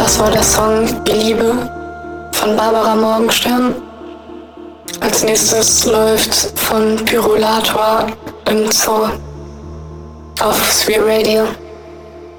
Das war der Song Die Liebe von Barbara Morgenstern. Als nächstes läuft von Pyrolator im Zoo auf Sweet Radio.